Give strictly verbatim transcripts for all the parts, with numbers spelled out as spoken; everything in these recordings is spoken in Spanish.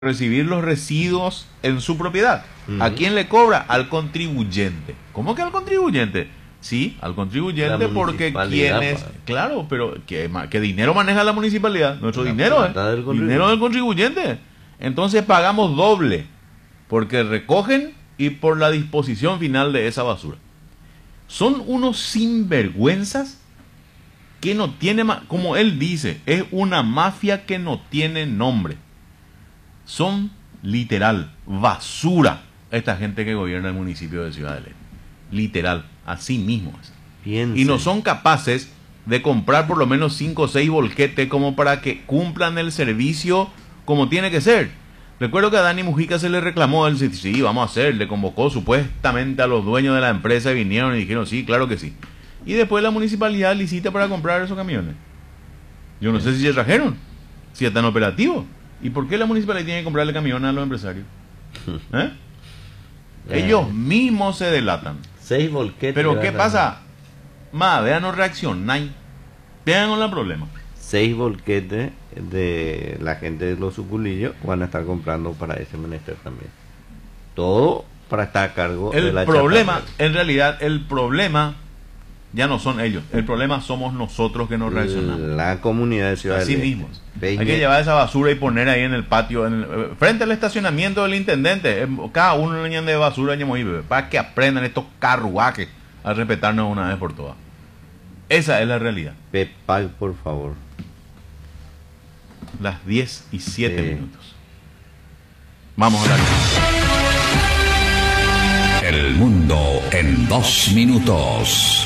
recibir los residuos en su propiedad. Uh-huh. ¿A quién le cobra? Al contribuyente. ¿Cómo que al contribuyente? Sí, al contribuyente, porque quienes... Claro, pero ¿qué, qué dinero maneja la municipalidad? Nuestro la dinero, ¿eh? Del dinero del contribuyente. Entonces pagamos doble, porque recogen y por la disposición final de esa basura. Son unos sinvergüenzas que no tiene, como él dice, es una mafia que no tiene nombre. Son literal basura esta gente que gobierna el municipio de Ciudad del Este. Literal, así mismo es. Piense. Y no son capaces de comprar por lo menos cinco o seis volquetes como para que cumplan el servicio como tiene que ser. Recuerdo que a Dani Mujica se le reclamó, él dice, sí, vamos a hacer, le convocó supuestamente a los dueños de la empresa y vinieron y dijeron, sí, claro que sí. Y después la municipalidad licita para comprar esos camiones. Yo no sí. sé si se trajeron, si están operativos. ¿Y por qué la municipalidad tiene que comprarle camiones a los empresarios? ¿Eh? Eh. Ellos mismos se delatan. Seis volquetes. Pero ¿qué pasa? Más, vean, no reaccionáis. Vean con el problema. Seis volquetes de la gente de los suculillos van a estar comprando para ese menester también. Todo para estar a cargo el de la problema, chatarra. En realidad, el problema ya no son ellos. El problema somos nosotros que nos reaccionamos. La comunidad de Ciudad Así del Este. mismos. Hay que llevar esa basura y poner ahí en el patio, en el, frente al estacionamiento del intendente. Cada uno le de basura para que aprendan estos carruajes a respetarnos una vez por todas. Esa es la realidad. Pepal, por favor. Las diez y siete sí. minutos. Vamos a la lista. El mundo en dos minutos.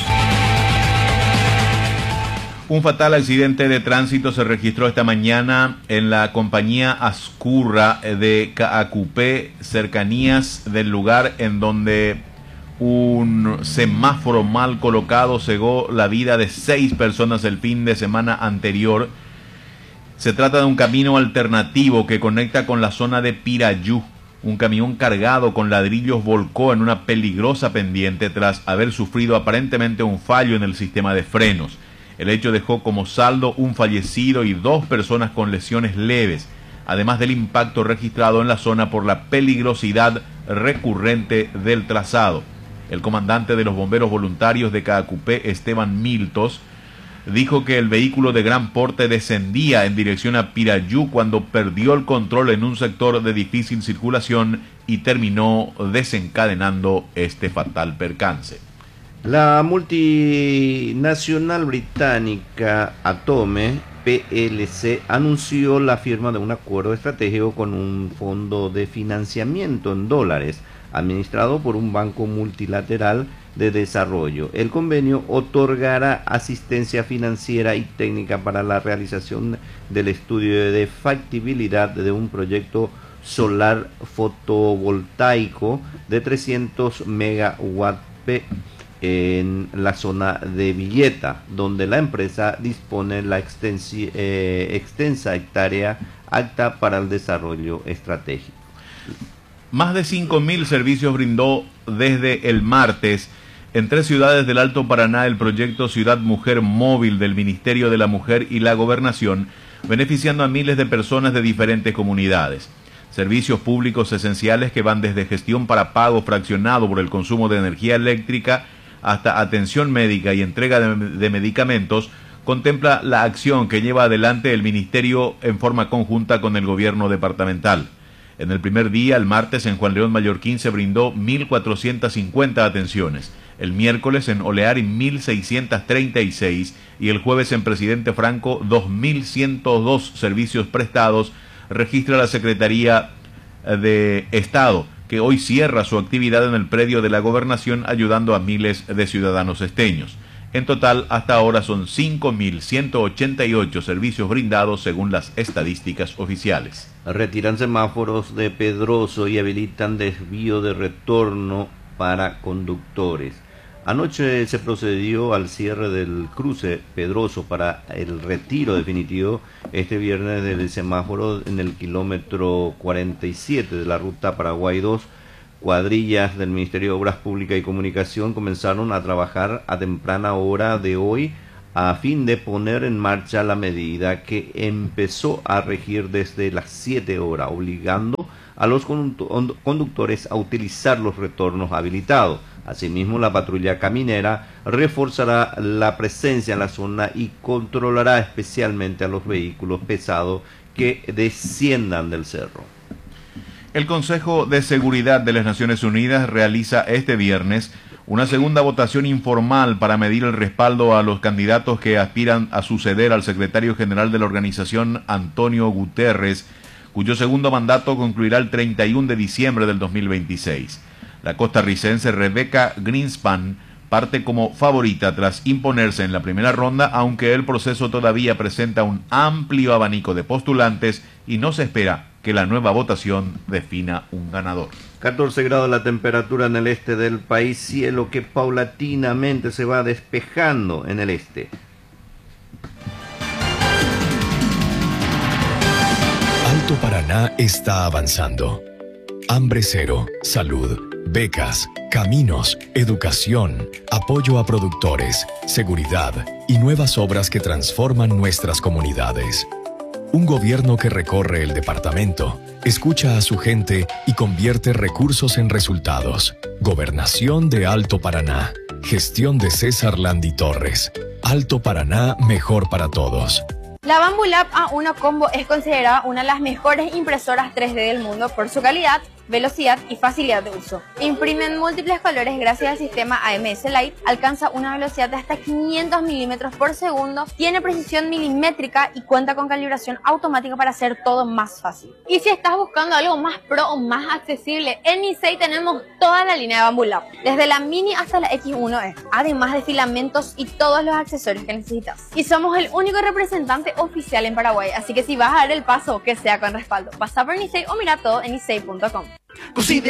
Un fatal accidente de tránsito se registró esta mañana en la compañía Ascurra de Caacupé, cercanías del lugar en donde un semáforo mal colocado cegó la vida de seis personas el fin de semana anterior. Se trata de un camino alternativo que conecta con la zona de Pirayú. Un camión cargado con ladrillos volcó en una peligrosa pendiente tras haber sufrido aparentemente un fallo en el sistema de frenos. El hecho dejó como saldo un fallecido y dos personas con lesiones leves, además del impacto registrado en la zona por la peligrosidad recurrente del trazado. El comandante de los bomberos voluntarios de Caacupé, Esteban Miltos, dijo que el vehículo de gran porte descendía en dirección a Pirayú cuando perdió el control en un sector de difícil circulación y terminó desencadenando este fatal percance. La multinacional británica Atome P L C anunció la firma de un acuerdo estratégico con un fondo de financiamiento en dólares administrado por un banco multilateral de desarrollo. El convenio otorgará asistencia financiera y técnica para la realización del estudio de factibilidad de un proyecto solar fotovoltaico de trescientos megawatts en la zona de Villeta, donde la empresa dispone la extensi, eh, extensa hectárea apta para el desarrollo estratégico. Más de cinco mil servicios brindó desde el martes en tres ciudades del Alto Paraná el proyecto Ciudad Mujer Móvil del Ministerio de la Mujer y la Gobernación, beneficiando a miles de personas de diferentes comunidades. Servicios públicos esenciales que van desde gestión para pago fraccionado por el consumo de energía eléctrica hasta atención médica y entrega de, de medicamentos, contempla la acción que lleva adelante el Ministerio en forma conjunta con el gobierno departamental. En el primer día, el martes, en Juan León Mallorquín se brindó mil cuatrocientas cincuenta atenciones, el miércoles en Oleari mil seiscientas treinta y seis y el jueves en Presidente Franco dos mil ciento dos servicios prestados, registra la Secretaría de Estado, que hoy cierra su actividad en el predio de la Gobernación ayudando a miles de ciudadanos esteños. En total, hasta ahora son cinco mil ciento ochenta y ocho servicios brindados según las estadísticas oficiales. Retiran semáforos de Pedroso y habilitan desvío de retorno para conductores. Anoche se procedió al cierre del cruce Pedroso para el retiro definitivo este viernes del semáforo en el kilómetro cuarenta y siete de la ruta Paraguay dos. Cuadrillas del Ministerio de Obras Públicas y Comunicación comenzaron a trabajar a temprana hora de hoy a fin de poner en marcha la medida que empezó a regir desde las siete horas, obligando a los conductores a utilizar los retornos habilitados. Asimismo, la patrulla caminera reforzará la presencia en la zona y controlará especialmente a los vehículos pesados que desciendan del cerro. El Consejo de Seguridad de las Naciones Unidas realiza este viernes una segunda votación informal para medir el respaldo a los candidatos que aspiran a suceder al secretario general de la organización, Antonio Guterres, cuyo segundo mandato concluirá el treinta y uno de diciembre del dos mil veintiséis. La costarricense Rebecca Greenspan parte como favorita tras imponerse en la primera ronda, aunque el proceso todavía presenta un amplio abanico de postulantes y no se espera que la nueva votación defina un ganador. catorce grados la temperatura en el este del país, cielo que paulatinamente se va despejando en el este. Alto Paraná está avanzando. Hambre cero, salud, becas, caminos, educación, apoyo a productores, seguridad y nuevas obras que transforman nuestras comunidades. Un gobierno que recorre el departamento, escucha a su gente y convierte recursos en resultados. Gobernación de Alto Paraná. Gestión de César Landi Torres. Alto Paraná, mejor para todos. La Bambulab A uno Combo es considerada una de las mejores impresoras tres D del mundo por su calidad, velocidad y facilidad de uso. Imprime en múltiples colores gracias al sistema A M S Light, alcanza una velocidad de hasta quinientos milímetros por segundo, tiene precisión milimétrica y cuenta con calibración automática para hacer todo más fácil. Y si estás buscando algo más pro o más accesible, en Nicey tenemos toda la línea de Bambulab, desde la Mini hasta la X uno E, además de filamentos y todos los accesorios que necesitas. Y somos el único representante oficial en Paraguay, así que si vas a dar el paso, que sea con respaldo. Pasa por Nicey o mira todo en nicey punto com.